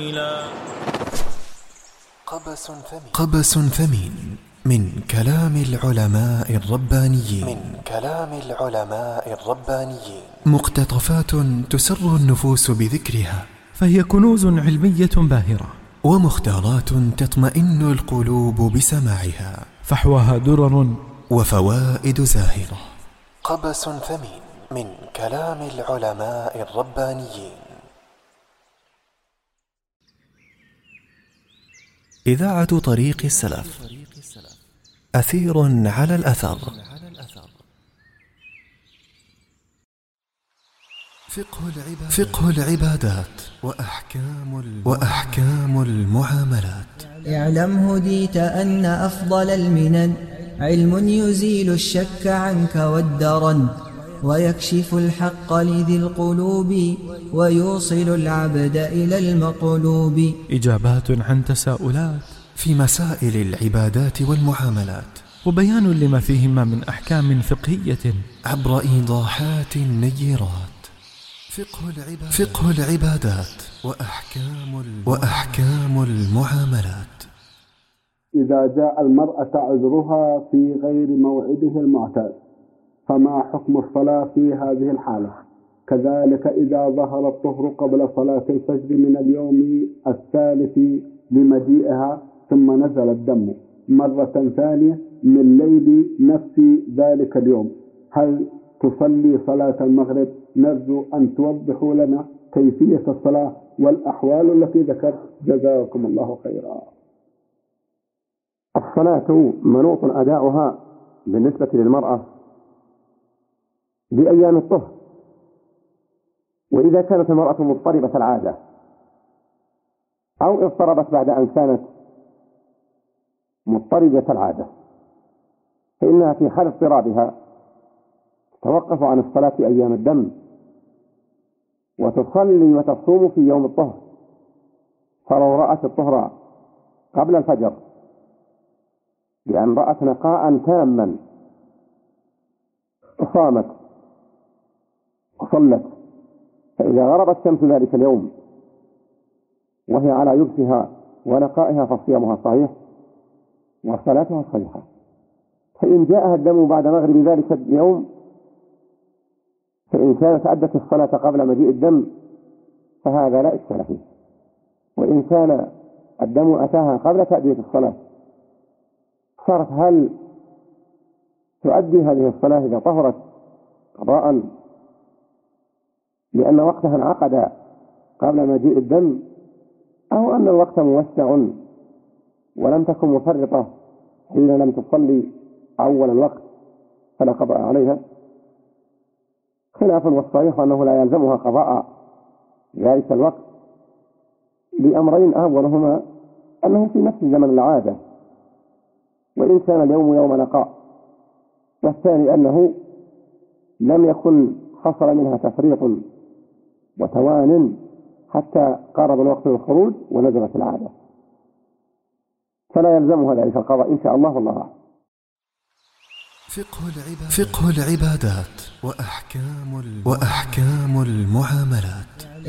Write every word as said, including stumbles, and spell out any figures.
قبس ثمين, قبس ثمين من كلام العلماء الربانيين من كلام العلماء الربانيين مقتطفات تسر النفوس بذكرها، فهي كنوز علمية باهرة، ومختارات تطمئن القلوب بسماعها، فحواها درر وفوائد زاهرة. قبس ثمين من كلام العلماء الربانيين. إذاعة طريق السلف، أثير على الأثر. فقه العبادات وأحكام, وأحكام المعاملات. اعلم هديت أن أفضل المنن علم يزيل الشك عنك والدرن، ويكشف الحق لذي القلوب، ويوصل العبد إلى المقلوب. إجابات عن تساؤلات في مسائل العبادات والمعاملات، وبيان لما فيهما من أحكام فقهية عبر إيضاحات نيرات. فقه العبادات, فقه العبادات وأحكام, وأحكام المعاملات. إذا جاء المرأة عذرها في غير موعده المعتاد، فما حكم الصلاة في هذه الحالة؟ كذلك إذا ظهر الطهر قبل صلاة الفجر من اليوم الثالث لمجيئها، ثم نزل الدم مرة ثانية من ليل نفس ذلك اليوم، هل تصلي صلاة المغرب؟ نرجو أن توضحوا لنا كيفية الصلاة والأحوال التي ذكرت، جزاكم الله خيرا. الصلاة منوط أداؤها بالنسبة للمرأة بأيام الطهر، وإذا كانت المرأة مضطربة العادة أو اضطربت بعد أن كانت مضطربة العادة، فإنها في حال اضطرابها تتوقف عن الصلاة أيام الدم، وتصلي وتصوم في يوم الطهر. فلو رأت الطهر قبل الفجر بأن رأت نقاء تاما صامت وصلت، فإذا غربت شمس ذلك اليوم وهي على يبسها ونقائها فصيامها صحيح وصلاتها صحيحة. فإن جاءها الدم بعد مغرب ذلك اليوم، فإن كانت أدت الصلاة قبل مجيء الدم فهذا لا إشكال فيه، وإن كان الدم أتاها قبل تأدية الصلاة صارت هل تؤدي هذه الصلاة إذا طهرت قضاء لأن وقتها انعقد قبل مجيء الدم، أو أن الوقت موسع ولم تكن مفرطة حين لم تصلي أول الوقت فلا قضاء عليها؟ خلاف، والصحيح أنه لا يلزمها قضاء ذلك الوقت لأمرين: أولهما أنه في نفس زمن العادة وإن كان اليوم يوم نقاء، والثاني أنه لم يكن حصل منها تفريط وتوان حتى قارب الوقت للخروج ونزلت العادة، فلا يلزمها ذلك القضاء إن شاء الله. والله أعلم. فقه العبادات, فقه العبادات وأحكام, وأحكام المعاملات.